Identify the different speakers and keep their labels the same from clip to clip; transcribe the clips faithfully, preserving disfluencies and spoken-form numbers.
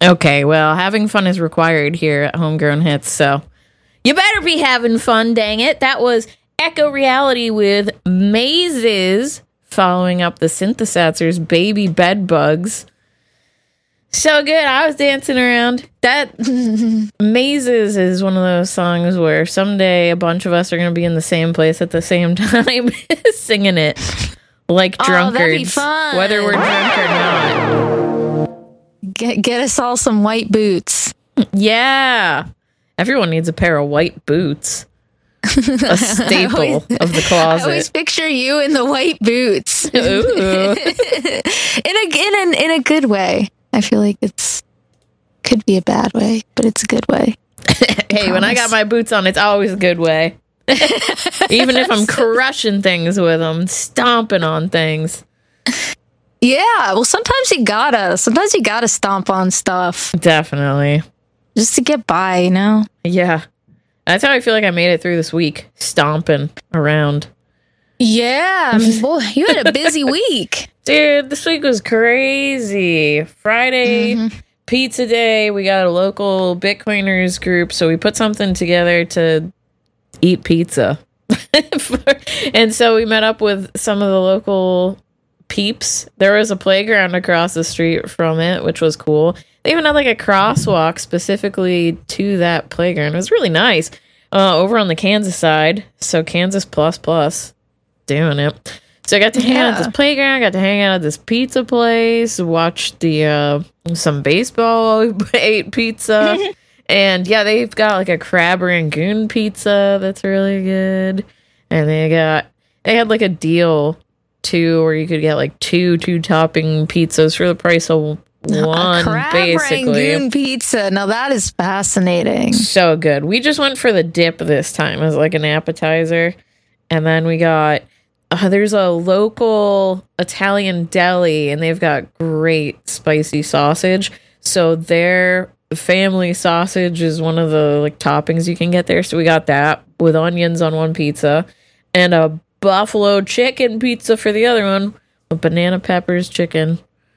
Speaker 1: Okay, well, having fun is required here at Homegrown Hits, so you better be having fun, dang it. That was Echo Reality with Mazes, following up the Synthesizers' Baby Bed Bugs. So good. I was dancing around. That Mazes is one of those songs where someday a bunch of us are going to be in the same place at the same time singing it like drunkards. Oh, that'd be fun. Whether we're drunk or not.
Speaker 2: Get, get us all some white boots.
Speaker 1: Yeah. Everyone needs a pair of white boots. A staple always, of the closet.
Speaker 2: I always picture you in the white boots. Ooh. in a in a in a good way. I feel like it's could be a bad way, but it's a good way.
Speaker 1: Hey, I when I got my boots on, it's always a good way. Even if I'm crushing things with them, stomping on things.
Speaker 2: Yeah, well, sometimes you gotta. Sometimes you gotta stomp on stuff.
Speaker 1: Definitely.
Speaker 2: Just to get by, you know?
Speaker 1: Yeah. That's how I feel like I made it through this week. Stomping around.
Speaker 2: Yeah. Boy, you had a busy week.
Speaker 1: Dude, this week was crazy. Friday, mm-hmm. pizza day. We got a local Bitcoiners group, so we put something together to eat pizza. And so we met up with some of the local peeps. There was a playground across the street from it, which was cool. They even had like a crosswalk specifically to that playground. It was really nice. Uh, over on the Kansas side. So Kansas plus plus doing it. So I got to hang yeah. out at this playground, got to hang out at this pizza place, watch the uh, some baseball, ate pizza. And yeah, they've got like a crab rangoon pizza that's really good. And they got they had like a deal too where you could get like two two topping pizzas for the price of one,
Speaker 2: a crab
Speaker 1: basically.
Speaker 2: Rangoon pizza. Now that is fascinating.
Speaker 1: So good. We just went for the dip this time as like an appetizer. And then we got uh, there's a local Italian deli and they've got great spicy sausage. So their family sausage is one of the like toppings you can get there. So we got that with onions on one pizza and a buffalo chicken pizza for the other one with banana peppers, chicken,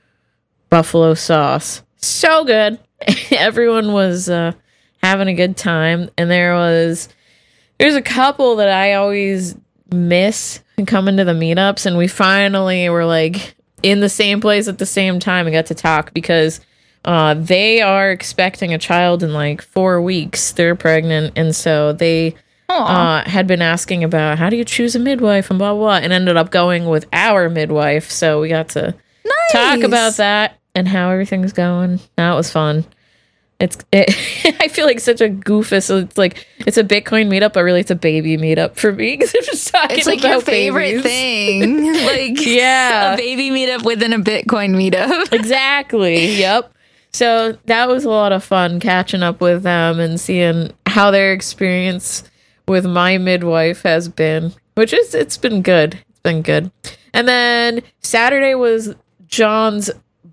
Speaker 1: buffalo sauce. So good. Everyone was uh, having a good time. And there was, there's a couple that I always miss coming to the meetups. And we finally were like in the same place at the same time and got to talk because uh, they are expecting a child in like four weeks. They're pregnant. And so they uh, had been asking about how do you choose a midwife and blah, blah, blah, and ended up going with our midwife. So we got to nice. talk about that and how everything's going. That was fun. It's it, I feel like such a goofus. So it's like it's a Bitcoin meetup, but really it's a baby meetup for me because I'm just talking
Speaker 2: it's like
Speaker 1: about
Speaker 2: your favorite
Speaker 1: babies.
Speaker 2: thing. Like
Speaker 1: yeah,
Speaker 2: a baby meetup within a Bitcoin meetup.
Speaker 1: Exactly. Yep. So that was a lot of fun catching up with them and seeing how their experience with my midwife has been, which is it's been good. It's been good. And then Saturday was John's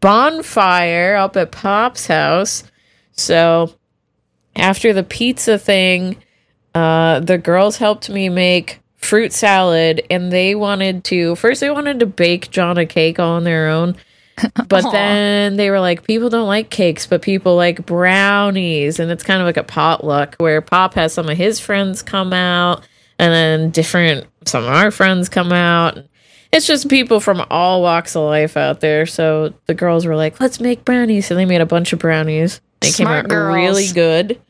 Speaker 1: bonfire up at Pop's house. So after the pizza thing, uh, the girls helped me make fruit salad, and they wanted to first they wanted to bake John a cake all on their own. But Aww. Then they were like, people don't like cakes, but people like brownies. And it's kind of like a potluck where Pop has some of his friends come out and then different, some of our friends come out. It's just people from all walks of life out there. So the girls were like, let's make brownies. So they made a bunch of brownies. They Smart came out girls. really good.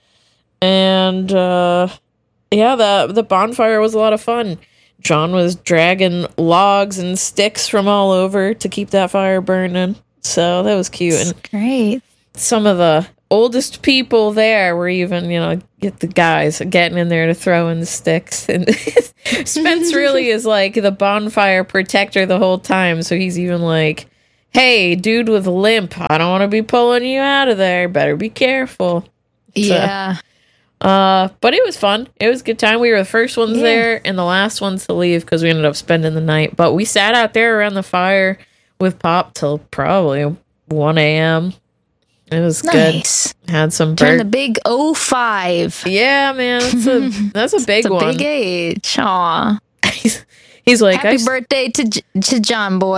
Speaker 1: And uh, yeah, the, the bonfire was a lot of fun. John was dragging logs and sticks from all over to keep that fire burning. So that was cute.
Speaker 2: That's
Speaker 1: and
Speaker 2: great.
Speaker 1: Some of the oldest people there were even, you know, get the guys getting in there to throw in the sticks. And Spence really is like the bonfire protector the whole time. So he's even like, hey, dude with a limp, I don't want to be pulling you out of there. Better be careful.
Speaker 2: Yeah.
Speaker 1: So, Uh, but it was fun. It was a good time. We were the first ones
Speaker 2: yeah.
Speaker 1: there and the last ones to leave because we ended up spending the night. But we sat out there around the fire with Pop till probably one a.m. It was nice. Good. Had some
Speaker 2: Turn the big oh five.
Speaker 1: Yeah, man. That's a, that's a big
Speaker 2: it's a
Speaker 1: one.
Speaker 2: big age. Aw.
Speaker 1: he's, he's like,
Speaker 2: happy I, birthday to, to John boy.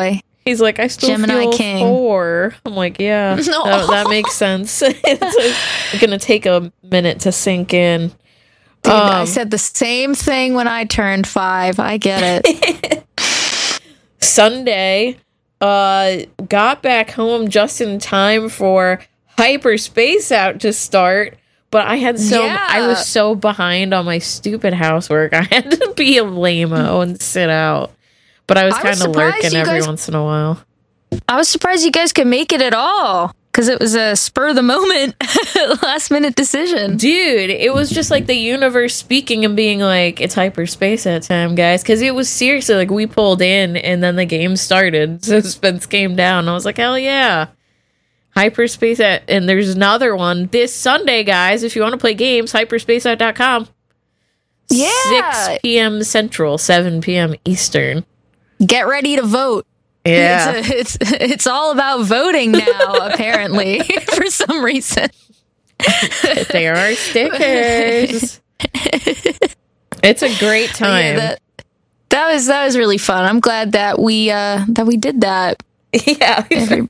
Speaker 1: He's like, I still
Speaker 2: Gemini
Speaker 1: feel
Speaker 2: King.
Speaker 1: four. I'm like, yeah,
Speaker 2: No.
Speaker 1: that, that makes sense. It's going to take a minute to sink in.
Speaker 2: Dude, I
Speaker 1: Um,
Speaker 2: said the same thing when I turned five. I get it.
Speaker 1: Sunday, uh, got back home just in time for Hyperspace Out to start. But I had so
Speaker 2: Yeah.
Speaker 1: I was so behind on my stupid housework. I had to be a lame-o and sit out. But I was
Speaker 2: I was
Speaker 1: kind of
Speaker 2: surprised
Speaker 1: lurking
Speaker 2: you
Speaker 1: every
Speaker 2: guys-
Speaker 1: once in a while.
Speaker 2: I was surprised you guys could make it at all because it was a spur of the moment, last minute decision.
Speaker 1: Dude, it was just like the universe speaking and being like, it's hyperspace that time, guys. Because it was seriously like we pulled in and then the game started. Suspense came down. I was like, hell yeah. Hyperspace at, and there's another one this Sunday, guys. If you want to play games, hyperspace out dot com.
Speaker 2: Yeah.
Speaker 1: six p.m. Central, seven p.m. Eastern.
Speaker 2: Get ready to vote.
Speaker 1: Yeah.
Speaker 2: It's, it's it's all about voting now, apparently, for some reason.
Speaker 1: There are stickers. It's a great time.
Speaker 2: Yeah, that, that was that was really fun. I'm glad that we uh, that we did that.
Speaker 1: Yeah.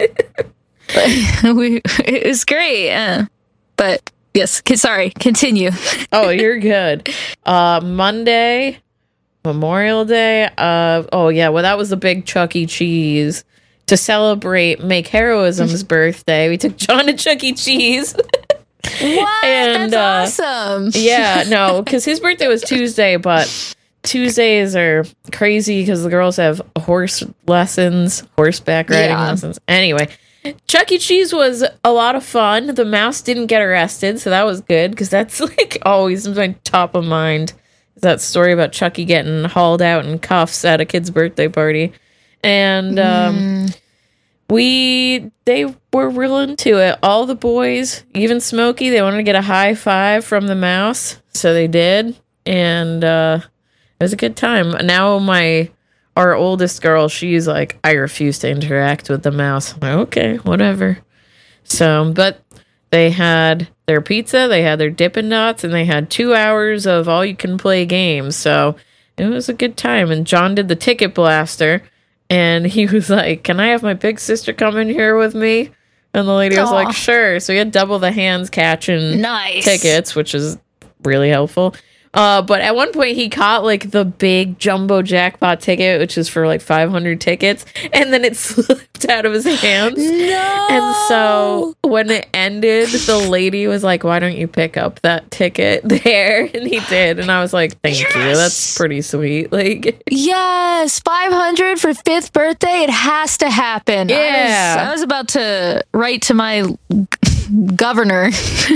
Speaker 2: we, it was great. Uh, but yes, c- sorry. Continue.
Speaker 1: Oh, you're good. Uh, Monday, Memorial Day. Uh, oh yeah. Well, that was the big Chuck E. Cheese to celebrate Make Heroism's birthday. We took John to Chuck E. Cheese.
Speaker 2: What?
Speaker 1: And,
Speaker 2: That's awesome.
Speaker 1: Yeah, no, because his birthday was Tuesday, but Tuesdays are crazy because the girls have horse lessons, horseback riding
Speaker 2: Yeah.
Speaker 1: lessons. Anyway, Chuck E. Cheese was a lot of fun. The mouse didn't get arrested, so that was good because that's like always my top of mind. That story about Chucky getting hauled out in cuffs at a kid's birthday party. And um,
Speaker 2: Mm.
Speaker 1: we, they were real into it. All the boys, even Smokey, they wanted to get a high five from the mouse. So they did. And uh, it was a good time. Now my, our oldest girl, she's like, I refuse to interact with the mouse. I'm like, okay, whatever. So, but they had their pizza, they had their Dippin' Dots, and they had two hours of all you can play games. So it was a good time. And John did the ticket blaster, and he was like, can I have my big sister come in here with me? And the lady was
Speaker 2: Aw.
Speaker 1: like, sure. So he had double the hands catching
Speaker 2: Nice.
Speaker 1: tickets, which is really helpful. Uh, but at one point he caught like the big jumbo jackpot ticket, which is for like five hundred tickets, and then it slipped out of his hands.
Speaker 2: No.
Speaker 1: And so when it ended, the lady was like, why don't you pick up that ticket there? And he did. And I was like, thank you.
Speaker 2: Yes!
Speaker 1: That's pretty sweet. Like,
Speaker 2: Yes, five hundred for fifth birthday. It has to happen. I
Speaker 1: Yeah.
Speaker 2: was, I was about to write to my g- governor.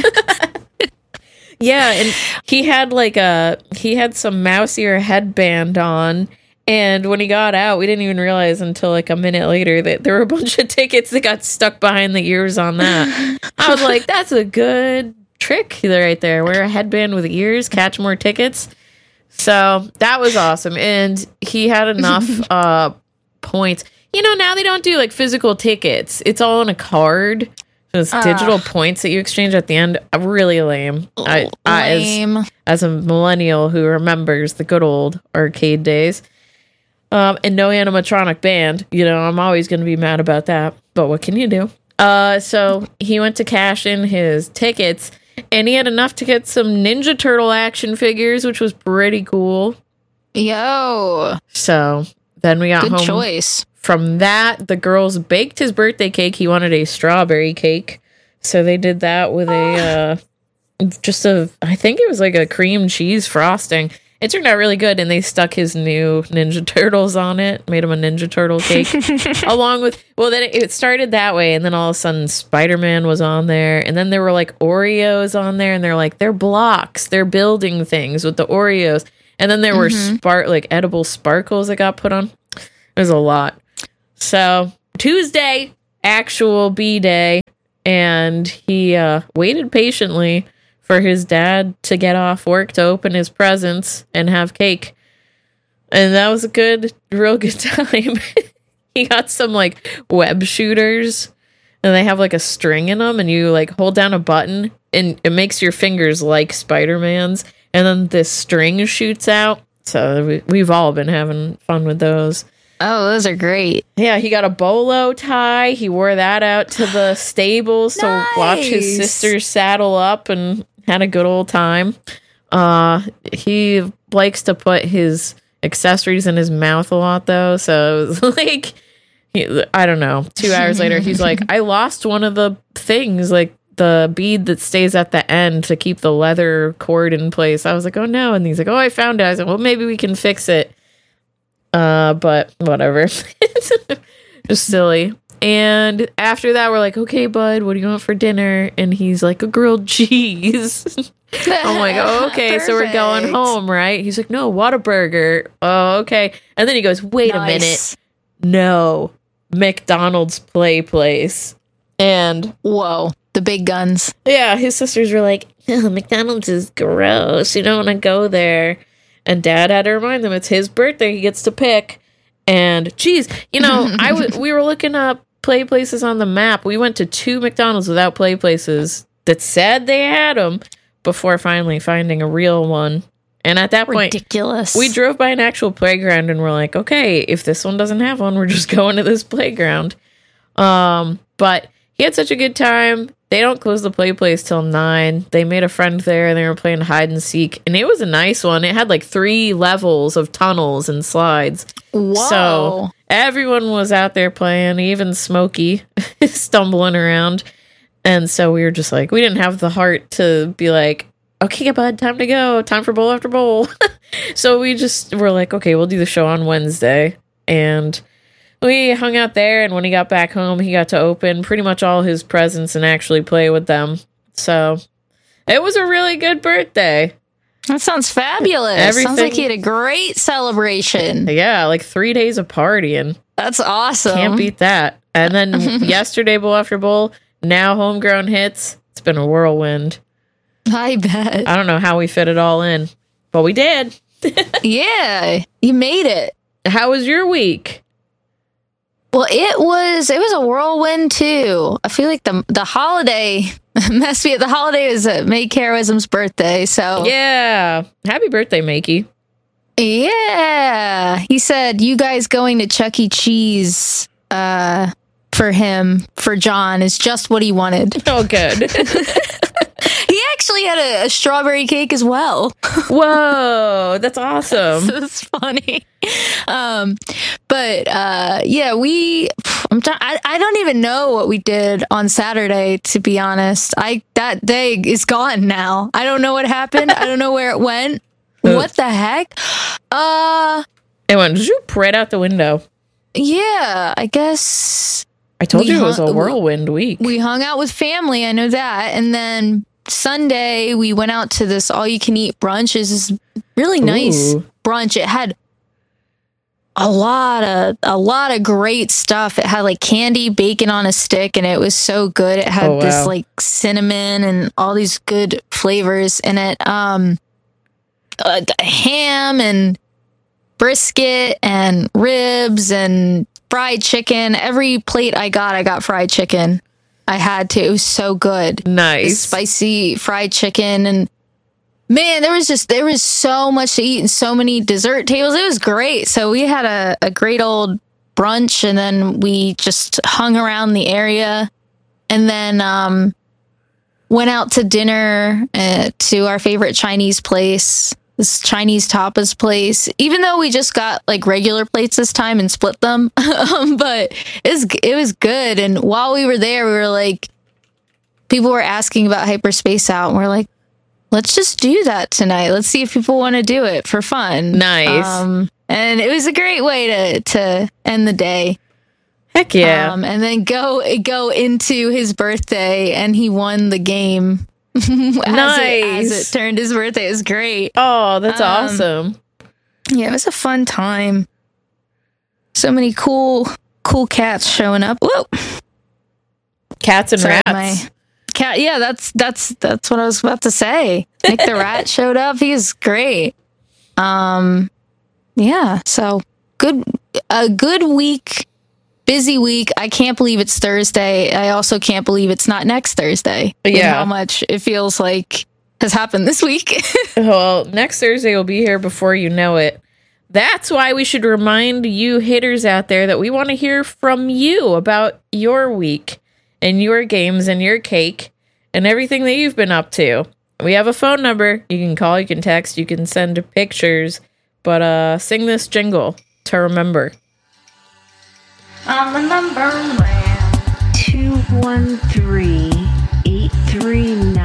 Speaker 1: yeah. And he had like a, he had some mouse ear headband on. And when he got out, we didn't even realize until like a minute later that there were a bunch of tickets that got stuck behind the ears on that. I was like, that's a good trick right there. Wear a headband with ears, catch more tickets. So that was awesome. And he had enough uh, points. You know, now they don't do like physical tickets. It's all on a card. So it's
Speaker 2: Ah.
Speaker 1: digital points that you exchange at the end. Uh, Really lame. I, I, as,
Speaker 2: Lame.
Speaker 1: as a millennial who remembers the good old arcade days. Um, and no animatronic band. You know, I'm always going to be mad about that. But what can you do? Uh, so he went to cash in his tickets, and he had enough to get some Ninja Turtle action figures, which was pretty cool.
Speaker 2: Yo,
Speaker 1: So then we got
Speaker 2: good
Speaker 1: home
Speaker 2: choice.
Speaker 1: from that. The girls baked his birthday cake. He wanted a strawberry cake. So they did that with a, uh, just a, I think it was like a cream cheese frosting. It turned out really good, and they stuck his new Ninja Turtles on it, made him a Ninja Turtle cake, along with, well, then it, it started that way, and then all of a sudden Spider-Man was on there, and then there were like Oreos on there, and they're like, they're blocks, they're building things with the Oreos, and then there were spark like edible sparkles that got put on. It was a lot. So Tuesday, actual B-Day, and he uh, waited patiently for his dad to get off work to open his presents and have cake. And that was a good, real good time. He got some like web shooters, and they have like a string in them, and you like hold down a button and it makes your fingers like Spider-Man's, and then this string shoots out. So we, we've all been having fun with those.
Speaker 2: Oh, those are great.
Speaker 1: Yeah, he got a bolo tie. He wore that out to the stables to
Speaker 2: Nice.
Speaker 1: watch his sister saddle up and had a good old time. Uh, he likes to put his accessories in his mouth a lot, though. So it was like, he, I don't know. Two hours later, he's like, I lost one of the things, like the bead that stays at the end to keep the leather cord in place. I was like, oh no. And he's like, oh, I found it. I was like, well, maybe we can fix it. Uh, but whatever. Just silly. And after that, we're like, okay, bud, what do you want for dinner? And he's like, a grilled cheese. I'm like, oh, okay, so we're going
Speaker 2: Perfect.
Speaker 1: home, right? He's like, no, Whataburger. Oh, okay. And then he goes, wait a minute.
Speaker 2: Nice.
Speaker 1: No, McDonald's play place. And
Speaker 2: Whoa, the big guns.
Speaker 1: yeah, his sisters were like, oh, McDonald's is gross. You don't want to go there. And Dad had to remind them it's his birthday. He gets to pick. And geez, you know, I w- we were looking up play places on the map. We went to two McDonald's without play places that said they had them before finally finding a real one. And at that point,
Speaker 2: Ridiculous.
Speaker 1: we drove by an actual playground and we're like, okay, if this one doesn't have one, we're just going to this playground. Um, but he had such a good time. They don't close the play place till nine. They made a friend there and they were playing hide and seek. And it was a nice one. It had like three levels of tunnels and slides.
Speaker 2: Whoa.
Speaker 1: So everyone was out there playing, even Smokey stumbling around. And so we were just like, we didn't have the heart to be like, okay, bud, time to go. Time for bowl after bowl. So we just were like, okay, we'll do the show on Wednesday. And we hung out there. And when he got back home, he got to open pretty much all his presents and actually play with them. So it was a really good birthday.
Speaker 2: That sounds fabulous.
Speaker 1: Everything-
Speaker 2: Sounds like he had a great celebration.
Speaker 1: Yeah, like three days of partying.
Speaker 2: That's awesome.
Speaker 1: Can't beat that. And then yesterday, bowl after bowl, now homegrown hits. It's been a whirlwind.
Speaker 2: I bet.
Speaker 1: I don't know how we fit it all in, but we did.
Speaker 2: Yeah, you made it.
Speaker 1: How was your week?
Speaker 2: Well, it was it was a whirlwind too. I feel like the the holiday messed me up. The holiday was uh, May Heroism's birthday, so
Speaker 1: Yeah. Happy birthday, Makey.
Speaker 2: yeah. He said you guys going to Chuck E. Cheese uh, for him for John is just what he wanted.
Speaker 1: Oh, good.
Speaker 2: He actually had a, a strawberry cake as well.
Speaker 1: Whoa, that's awesome.
Speaker 2: So it's funny. Um, but uh, yeah, we. I'm t- I, I don't even know what we did on Saturday. To be honest, I that day is gone now. I don't know what happened. I don't know where it went. What the heck? Uh,
Speaker 1: It went zoop right out the window.
Speaker 2: yeah. I guess
Speaker 1: I told
Speaker 2: We
Speaker 1: you it was a
Speaker 2: hung-
Speaker 1: whirlwind week.
Speaker 2: we hung out with family. I know that, and then Sunday we went out to this all-you-can-eat brunch. It's this really nice
Speaker 1: Ooh.
Speaker 2: brunch. It had a lot of a lot of great stuff. It had like candy bacon on a stick, and it was so good. It had
Speaker 1: Oh, wow.
Speaker 2: this like cinnamon and all these good flavors in it. Um, uh, ham and brisket and ribs and fried chicken. Every plate I got, I got fried chicken. I had to. It was so good. This
Speaker 1: Nice.
Speaker 2: spicy fried chicken, and man, there was just there was so much to eat and so many dessert tables. It was great. So we had a, a great old brunch, and then we just hung around the area, and then um, went out to dinner uh, to our favorite Chinese place, this Chinese tapas place. Even though we just got like regular plates this time and split them, um, but it was it was good. And while we were there, we were like, people were asking about Hyperspace Out, and we're like, let's just do that tonight. Let's see if people want to do it for fun.
Speaker 1: Nice.
Speaker 2: Um, and it was a great way to to end the day.
Speaker 1: Heck yeah.
Speaker 2: Um, and then go go into his birthday, and he won the game. as It, as
Speaker 1: Nice.
Speaker 2: it turned his birthday. It was great.
Speaker 1: Oh, that's
Speaker 2: um,
Speaker 1: awesome.
Speaker 2: Yeah, it was a fun time. So many cool cool cats showing up. Whoa.
Speaker 1: Cats and
Speaker 2: Sorry,
Speaker 1: rats.
Speaker 2: my cat. Yeah, that's that's that's what I was about to say. Nick the rat showed up. He was great. Um, yeah. So good, a good week, busy week. I can't believe it's Thursday. I also can't believe it's not next Thursday. with
Speaker 1: Yeah.
Speaker 2: how much it feels like has happened this week.
Speaker 1: Well, next Thursday will be here before you know it. that's why we should remind you hitters out there that we want to hear from you about your week and your games and your cake and everything that you've been up to. We have a phone number. You can call, you can text, you can send pictures, but uh, sing this jingle to remember.
Speaker 3: On the number line two one three, eight three